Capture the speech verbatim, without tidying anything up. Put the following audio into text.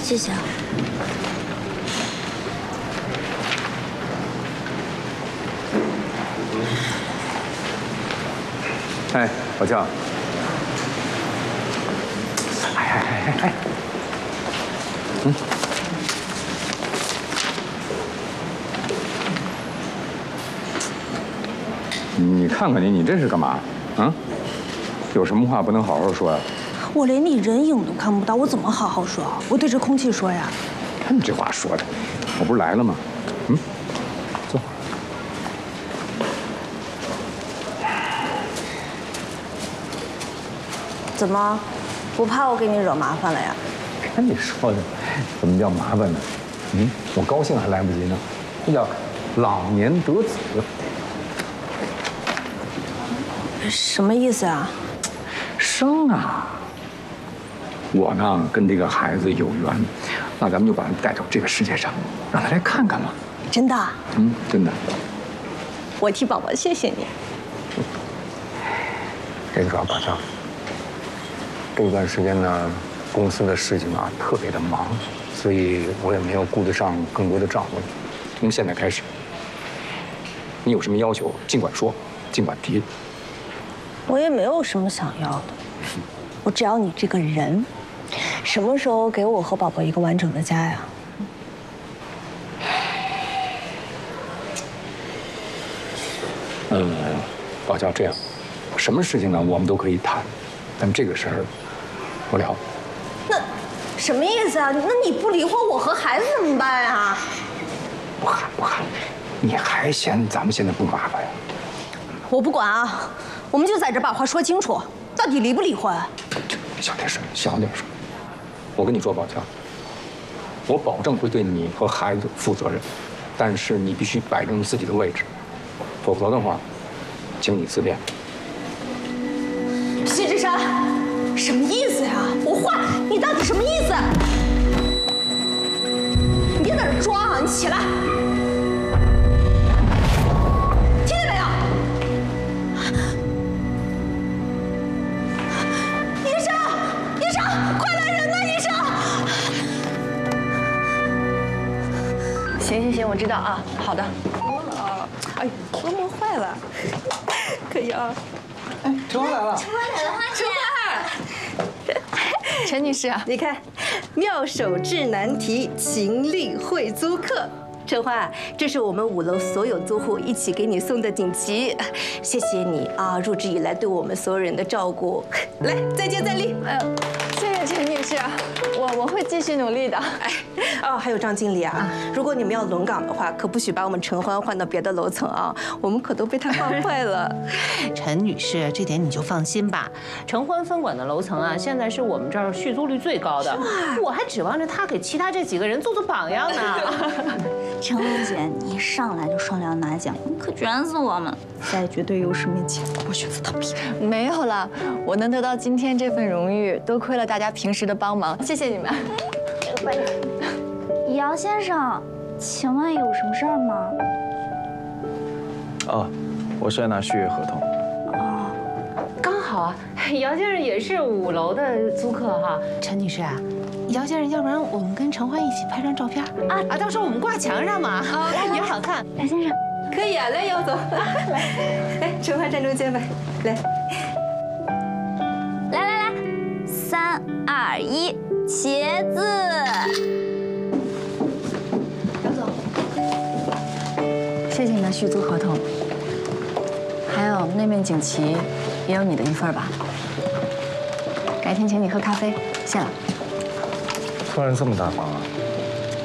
谢谢啊。 哎，宝强。哎哎哎哎哎。嗯。你看看你，你这是干嘛？啊？有什么话不能好好说呀？ 我连你人影都看不到，我怎么好好说？我对着空气说呀。 看你这话说的，我不是来了吗？嗯，坐。 怎么，不怕我给你惹麻烦了呀？ 看你说的，怎么叫麻烦呢？嗯，我高兴还来不及呢，这叫老年得子。 什么意思啊？ 生啊！我呢跟这个孩子有缘，那咱们就把他带到这个世界上，让他来看看嘛。 真的？ 嗯，真的。 我替宝宝谢谢你。 这个宝强，这段时间呢，公司的事情啊特别的忙，所以我也没有顾得上更多的照顾你。从现在开始，你有什么要求尽管说，尽管提。 我也没有什么想要的，我只要你这个人。什么时候给我和宝宝一个完整的家呀？ 嗯，宝强，这样，什么事情呢，我们都可以谈，但这个事儿不聊。 那什么意思啊？那你不离婚，我和孩子怎么办呀？ 不喊不喊，你还嫌咱们现在不麻烦呀？ 我不管啊，我们就在这把话说清楚，到底离不离婚？ 小点声，小点声。我跟你说，宝强，我保证会对你和孩子负责任，但是你必须摆正自己的位置，否则的话，请你自便。 谢志山，什么意思呀？我话，你到底什么意思？你别在这装啊！你起来，听见没有？医生，医生，快来人呐！医生！ 行行行，我知道啊。好的。 啊，哎，多么坏了，可以啊。 哎，陈花来了。 陈花来了，陈花。陈女士啊， 你看，妙手智难题，情力会租客。陈花，这是我们五楼所有租户一起给你送的锦旗，谢谢你啊，入职以来对我们所有人的照顾。来，再接再厉。 哎呦，谢谢陈女士，我我会继续努力的。 哎，哦，还有张经理啊，如果你们要轮岗的话，可不许把我们陈欢换到别的楼层啊，我们可都被他惯坏了。 陈女士，这点你就放心吧。陈欢分管的楼层啊，现在是我们这儿续租率最高的，我还指望着他给其他这几个人做做榜样呢。 陈欢姐，你一上来就双料拿奖，你可卷死我们！ 在绝对优势面前，我选择躺平。 没有了，我能得到今天这份荣誉，多亏了大家平时的帮忙，谢谢你们。 姚先生，请问有什么事儿吗？ 哦，我是来拿续约合同。 哦，刚好啊，姚先生也是五楼的租客哈。陈女士啊，姚先生，要不然我们跟陈欢一起拍张照片啊啊，到时候我们挂墙上嘛，也好看。 姚先生， 可以啊，来，姚总，来，来，陈欢站中间吧，来， 来来来，三二一，茄子。 姚总，谢谢你的续租合同，还有那面锦旗，也有你的一份吧。改天请你喝咖啡，谢了。 突然这么大方啊？